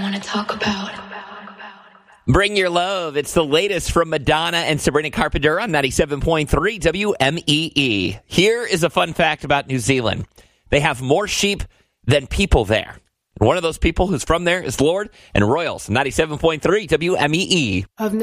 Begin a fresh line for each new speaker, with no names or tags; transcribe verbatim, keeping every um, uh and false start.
want to talk about.
Bring Your Love. It's the latest from Madonna and Sabrina Carpenter on ninety-seven point three W M E E. Here is a fun fact about New Zealand. They have more sheep than people there. And one of those people who's from there is Lord and Royals, ninety-seven point three W M E E.